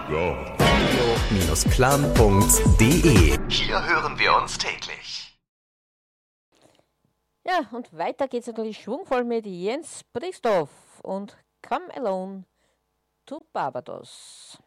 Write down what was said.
radio-clan.de. Hier hören wir uns täglich. Ja, und weiter geht's natürlich schwungvoll mit Jens Bristow und Come Alone to Barbados.